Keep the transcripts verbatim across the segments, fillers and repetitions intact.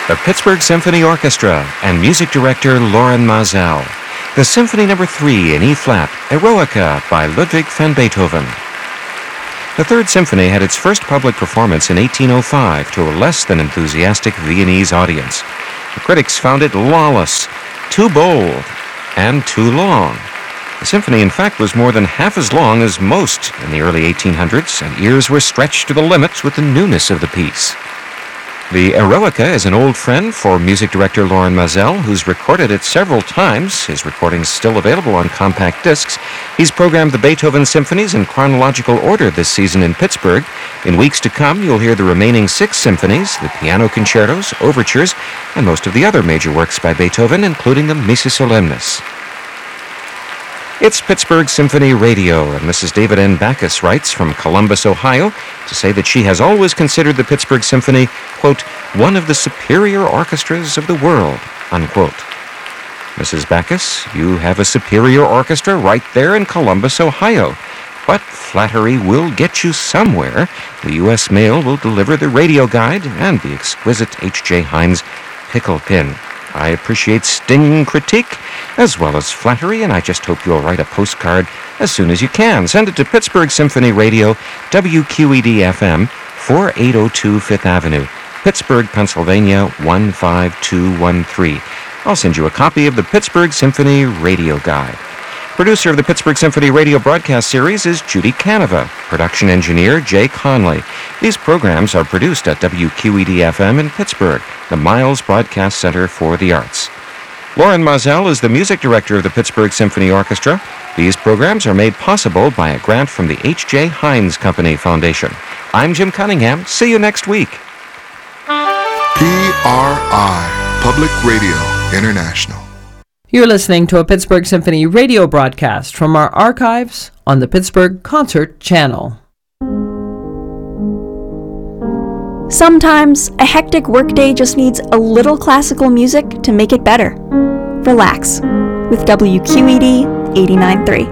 the Pittsburgh Symphony Orchestra and music director Loren Maazel. The Symphony Number three in E-flat, Eroica by Ludwig van Beethoven. The Third Symphony had its first public performance in eighteen oh five to a less than enthusiastic Viennese audience. The critics found it lawless, too bold, and too long. The symphony, in fact, was more than half as long as most in the early eighteen hundreds, and ears were stretched to the limit with the newness of the piece. The Eroica is an old friend for music director Loren Maazel, who's recorded it several times. His recording's still available on compact discs. He's programmed the Beethoven symphonies in chronological order this season in Pittsburgh. In weeks to come, you'll hear the remaining six symphonies, the piano concertos, overtures, and most of the other major works by Beethoven, including the Missa Solemnis. It's Pittsburgh Symphony Radio, and Missus David N. Backus writes from Columbus, Ohio, to say that she has always considered the Pittsburgh Symphony, quote, one of the superior orchestras of the world, unquote. Missus Backus, you have a superior orchestra right there in Columbus, Ohio. But flattery will get you somewhere. The U S mail will deliver the radio guide and the exquisite H J. Heinz pickle pin. I appreciate stinging critique as well as flattery, and I just hope you'll write a postcard as soon as you can. Send it to Pittsburgh Symphony Radio, W Q E D F M, forty-eight oh two Fifth Avenue, Pittsburgh, Pennsylvania, one five two one three. I'll send you a copy of the Pittsburgh Symphony Radio Guide. Producer of the Pittsburgh Symphony Radio broadcast series is Judy Canova. Production engineer Jay Conley. These programs are produced at W Q E D F M in Pittsburgh, the Miles Broadcast Center for the Arts. Loren Maazel is the music director of the Pittsburgh Symphony Orchestra. These programs are made possible by a grant from the H J. Heinz Company Foundation. I'm Jim Cunningham. See you next week. P R I, Public Radio International. You're listening to a Pittsburgh Symphony radio broadcast from our archives on the Pittsburgh Concert Channel. Sometimes a hectic workday just needs a little classical music to make it better. Relax with W Q E D eighty-nine point three.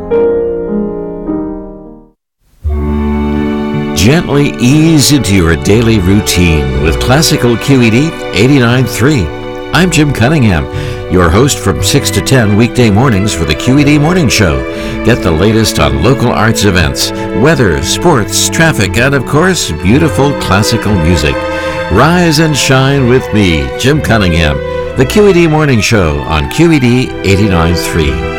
Gently ease into your daily routine with classical Q E D eighty-nine point three. I'm Jim Cunningham, your host from six to ten weekday mornings for the Q E D Morning Show. Get the latest on local arts events, weather, sports, traffic, and of course, beautiful classical music. Rise and shine with me, Jim Cunningham, the Q E D Morning Show on Q E D eighty-nine point three.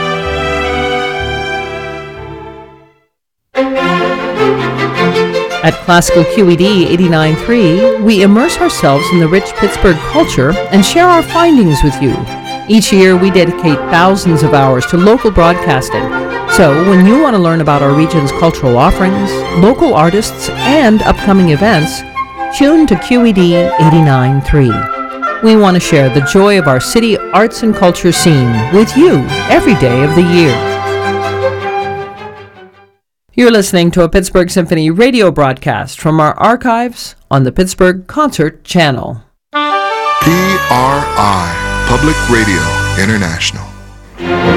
At Classical Q E D eighty-nine point three, we immerse ourselves in the rich Pittsburgh culture and share our findings with you. Each year, we dedicate thousands of hours to local broadcasting. So, when you want to learn about our region's cultural offerings, local artists, and upcoming events, tune to Q E D eighty-nine point three. We want to share the joy of our city arts and culture scene with you every day of the year. You're listening to a Pittsburgh Symphony radio broadcast from our archives on the Pittsburgh Concert Channel. P R I, Public Radio International.